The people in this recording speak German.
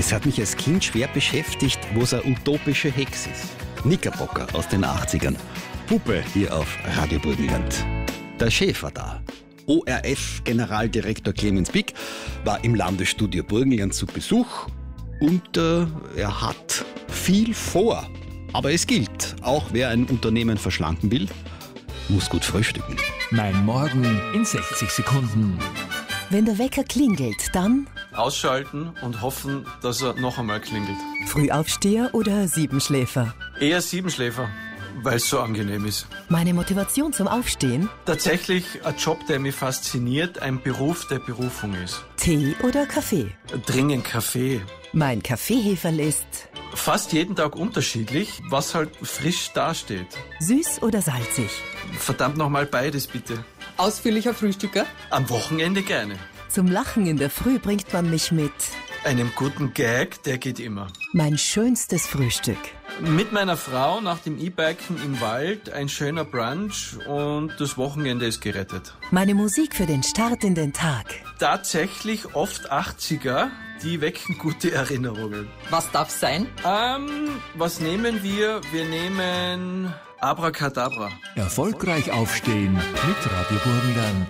Das hat mich als Kind schwer beschäftigt, was eine utopische Hex ist. Knickerbocker aus den 80ern. Puppe hier auf Radio Burgenland. Der Chef war da. ORF-Generaldirektor Clemens Pick war im Landesstudio Burgenland zu Besuch und er hat viel vor. Aber es gilt, auch wer ein Unternehmen verschlanken will, muss gut frühstücken. Mein Morgen in 60 Sekunden. Wenn der Wecker klingelt, dann Ausschalten und hoffen, dass er noch einmal klingelt. Frühaufsteher oder Siebenschläfer. Eher Siebenschläfer, weil es so angenehm ist. Meine Motivation zum Aufstehen? Tatsächlich ein Job, der mich fasziniert, ein Beruf, der Berufung ist. Tee oder Kaffee? Dringend Kaffee. Mein Kaffeeheferl ist Fast jeden Tag unterschiedlich, was halt frisch dasteht. süß oder salzig? Verdammt nochmal beides bitte. Ausführlicher Frühstücker? Am Wochenende gerne. Zum Lachen in der Früh bringt man mich mit Einem guten Gag, der geht immer. mein schönstes Frühstück. Mit meiner Frau nach dem E-Biken im Wald, ein schöner Brunch und das Wochenende ist gerettet. Meine Musik für den Start in den Tag. Tatsächlich oft 80er, die wecken gute Erinnerungen. Was darf's sein? Was nehmen wir? Wir nehmen Abracadabra. Erfolgreich aufstehen mit Radio Burgenland.